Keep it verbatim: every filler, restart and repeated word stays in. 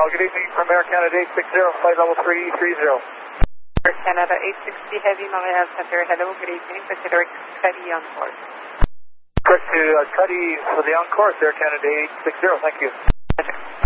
good evening from Air Canada eight sixty, flight level three three zero. Air Canada eight sixty Heavy, Montreal Center, hello, good evening, consider Cuddy on course. Correct to uh, Cuddy for the on course, Air Canada eight sixty, thank you.